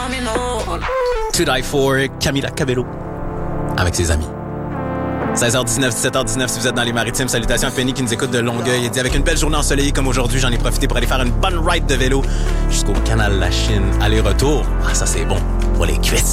To Die For, Camila Cabello, avec ses amis. 16h19, 17h19, si vous êtes dans les Maritimes, salutations à Penny qui nous écoute de Longueuil. Il dit, avec une belle journée ensoleillée comme aujourd'hui, j'en ai profité pour aller faire une bonne ride de vélo jusqu'au canal La Chine. Aller-retour, ça c'est bon pour les cuisses.